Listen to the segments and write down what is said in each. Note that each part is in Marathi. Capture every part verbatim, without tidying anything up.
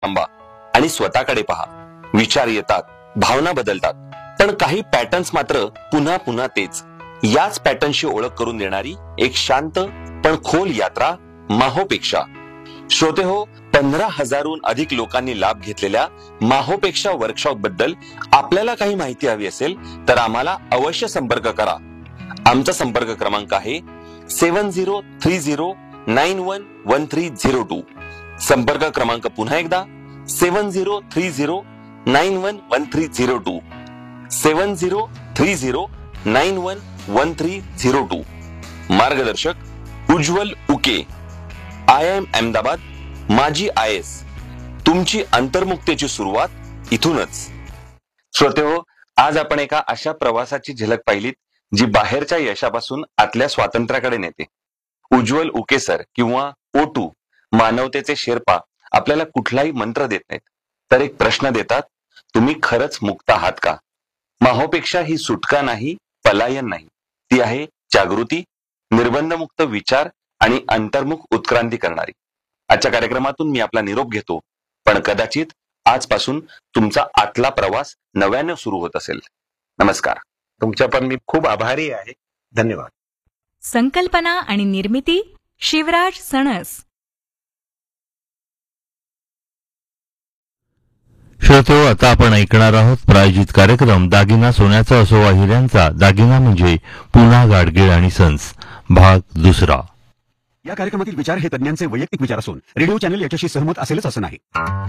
थांबा आणि स्वतःकडे पहा. विचार येतात, भावना बदलतात, पण काही पॅटर्न्स मात्र पुन्हा पुन्हा तेच. याच पॅटर्नशी ओळख करून देणारी एक शांत पण खोल यात्रा माहोपेक्षा. श्रोते हो, पंधरा हजारहून अधिक लोकांनी लाभ घेतलेल्या माहोपेक्षा वर्कशॉप बद्दल आपल्याला काही माहिती हवी असेल तर आम्हाला अवश्य संपर्क करा. आमचा संपर्क क्रमांक आहे सेवन zero three zero nine one one three zero to. संपर्क क्रमांक पुन्हा एकदा सेवन zero three zero nine one one three zero to. Seven zero three zero nine one one three zero to. मार्गदर्शक उज्ज्वल उके, आय एम अहमदाबाद, माजी आय एस. तुमची अंतर्मुक्तेची सुरुवात इथूनच. श्रोते हो, आज आपण एका अशा प्रवासाची झलक पाहिलीत जी बाहेरच्या यशापासून आतल्या स्वातंत्र्याकडे नेते. उज्ज्वल उके सर किंवा ओ टू, मानवतेचे शेर्पा, आपल्याला कुठलाही मंत्र देत नाहीत, तर एक प्रश्न देतात, तुम्ही खरंच मुक्त आहात का? माहोपेक्षा ही सुटका नाही, पलायन नाही, ती आहे जागृती, निर्बंधमुक्त विचार आणि अंतर्मुख उत्क्रांती करणारी. आजच्या कार्यक्रमातून मी आपला निरोप घेतो, पण कदाचित आजपासून तुमचा आतला प्रवास नव्याने सुरू होत असेल. नमस्कार. तुमच्या पण मी खूप आभारी आहे. धन्यवाद. संकल्पना आणि निर्मिती शिवराज सणस. श्रोते, आता आपण ऐकणार आहोत प्रायोजित कार्यक्रम दागिना सोन्याचा असो वा हिऱ्यांचा, दागिना म्हणजे पुन्हा गाडगीळ आणि सन्स, भाग दुसरा. या कार्यक्रमातील विचार हे तज्ञांचे वैयक्तिक विचार असून रेडिओ चॅनल याच्याशी सहमत असेलच असं नाही.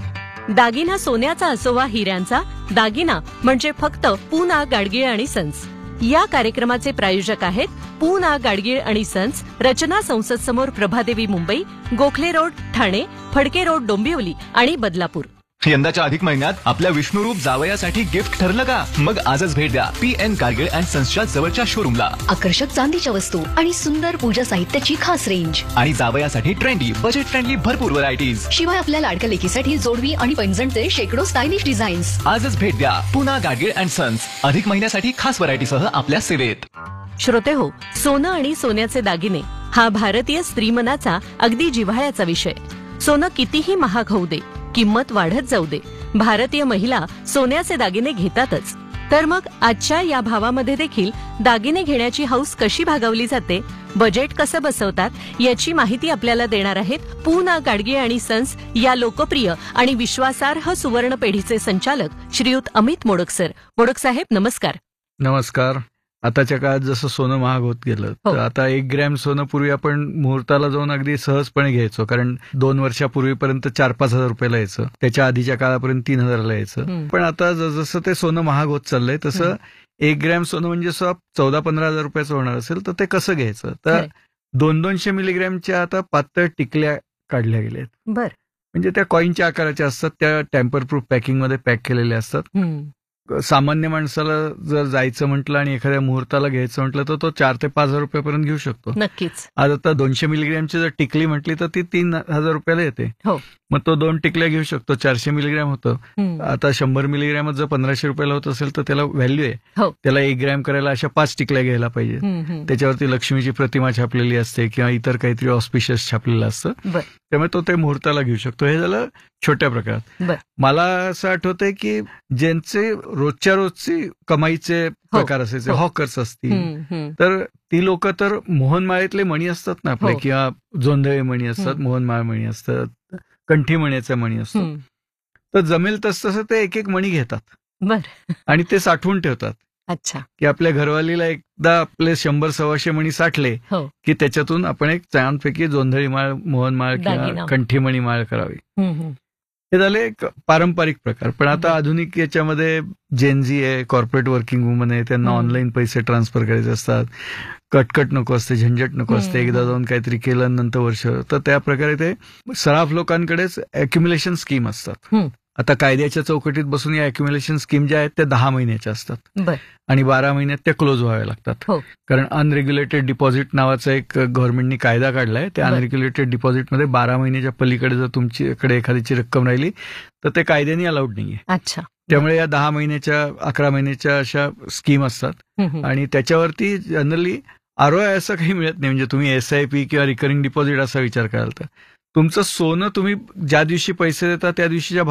दागिना सोन्याचा असो वा हिऱ्यांचा, दागिना म्हणजे फक्त पूना गाडगीळ आणि सन्स. या कार्यक्रमाचे प्रायोजक आहेत पूना गाडगीळ आणि सन्स, रचना संसद समोर, प्रभादेवी, मुंबई, गोखले रोड ठाणे, फडके रोड डोंबिवली आणि बदलापूर. यंदाच्या अधिक महिन्यात आपल्या विष्णुरूप जावयासाठी गिफ्ट ठरलं का? मग आजच भेट द्या पी एन गाडगीळ अँड सन्सच्या जवळच्या शोरूमला. आकर्षक चांदीच्या वस्तू आणि सुंदर पूजा साहित्याची खास रेंज आणि जावयासाठी ट्रेंडी, बजेट फ्रेंडली भरपूर व्हरायटीज. शिवाय आपल्या लाडक्या लेकीसाठी जोडवी आणि पैंजणचे शेकडो स्टायलिश डिझाईन्स. आजच भेट द्या पुन्हा गाडगीळ अँड सन्स, अधिक महिन्यासाठी खास व्हरायटीसह आपल्या सेवेत. श्रोते हो, सोनं आणि सोन्याचे दागिने हा भारतीय स्त्रीमनाचा अगदी जिव्हाळ्याचा विषय. सोनं कितीही महाग होऊ दे, किंमत वाढत जाऊ दे, भारतीय महिला सोन्याचे दागिने घेतातच. तर मग आजच्या या भावामध्ये देखील दागिने घेण्याची हौस कशी भागवली जाते, बजेट कसं बसवतात, याची माहिती आपल्याला देणार आहेत पूना गाडगीळ आणि सन्स या लोकप्रिय आणि विश्वासार्ह सुवर्ण पेढीचे संचालक श्रीयुत अमित मोडक सर. मोडक साहेब, नमस्कार. नमस्कार. आताच्या काळात जसं सोनं महाग होत गेलं, तर आता एक ग्रॅम सोनं पूर्वी आपण मुहूर्ताला जाऊन अगदी सहजपणे घ्यायचो, कारण दोन वर्षापूर्वीपर्यंत चार पाच हजार रुपयाला यायचं, त्याच्या आधीच्या काळापर्यंत तीन हजाराला यायचं. पण आता जसं ते सोनं महाग होत चाललंय तसं एक ग्रॅम सोनं म्हणजे चौदा पंधरा हजार रुपयाचं होणार असेल तर ते कसं घ्यायचं, तर दोन दोनशे मिलीग्रॅमच्या आता पातळ टिकल्या काढल्या गेल्यात. बर. म्हणजे त्या कॉईनच्या आकाराच्या असतात, त्या टेम्पर प्रूफ पॅकिंग मध्ये पॅक केलेल्या असतात. सामान्य माणसाला जर जायचं म्हटलं आणि एखाद्या मुहूर्ताला घ्यायचं म्हटलं तर तो चार ते पाच हजार रुपयापर्यंत घेऊ शकतो. नक्कीच. आज आता दोनशे मिलीग्रॅमची जर टिकली म्हटली तर ती तीन हजार रुपयाला येते. मग तो दोन टिकल्या घेऊ शकतो, चारशे मिलीग्रॅम होतं. आता शंभर मिलीग्रॅम जर पंधराशे रुपयाला होत असेल तर त्याला व्हॅल्यू आहे. त्याला एक ग्रॅम करायला अशा पाच टिकल्या घ्यायला पाहिजे. त्याच्यावरती लक्ष्मीची प्रतिमा छापलेली असते किंवा इतर काहीतरी ऑस्पिशियस छापलेलं असतं, त्यामुळे तो ते मुहूर्ताला घेऊ शकतो. हे झालं छोट्या प्रकारात. मला असं आठवतंय की ज्यांचे रोजच्या रोजची कमाईचे प्रकार असायचे, हॉकर्स असतील, तर ती लोक तर मोहनमाळेतले मणी असतात ना आपले, किंवा जोंधळे मणी असतात, मोहनमाळ मणी असतात, कंठी मण्याचा मणी असतो, तर जमेल तस तसं ते एक एक मणी घेतात आणि ते साठवून ठेवतात. अच्छा. की आपल्या घरवालीला एकदा आपले शंभर सव्वाशे मणी साठले की त्याच्यातून आपण एक छानपैकी जोंधळी माळ, मोहनमाळ किंवा कंठीमणी माळ करावी. हे झाले एक पारंपरिक प्रकार. पण आता आधुनिक याच्यामध्ये जेनझी आहे, कॉर्पोरेट वर्किंग वुमन आहे, त्यांना ऑनलाईन पैसे ट्रान्सफर करायचे असतात, कटकट नको असते, झंझट नको असते, एकदा जाऊन काहीतरी केलं नंतर वर्ष, तर त्या प्रकारे ते सराफ लोकांकडेच अक्युम्युलेशन स्कीम असतात. आता कायद्याच्या चौकटीत बसून या अक्युम्युलेशन स्कीम ज्या आहेत त्या दहा महिन्याच्या असतात आणि बारा महिन्यात त्या क्लोज व्हाव्या लागतात. कारण अनरेग्युलेटेड डिपॉझिट नावाचा एक गव्हर्नमेंटनी कायदा काढलाय. त्या अनरेग्युलेटेड डिपॉझिटमध्ये बारा महिन्याच्या पलीकडे जर तुमच्याकडे एखाद्याची रक्कम राहिली तर ते कायद्याने अलाउड नाहीये. अच्छा. त्यामुळे या दहा महिन्याच्या अकरा महिन्याच्या अशा स्कीम असतात आणि त्याच्यावरती जनरली आरओआय असं काही मिळत नाही. म्हणजे तुम्ही एसआयपी किंवा रिकरिंग डिपॉझिट असा विचार कराल तर तुमचं सोनं तुम्ही ज्या दिवशी पैसे देता त्या दिवशीच्या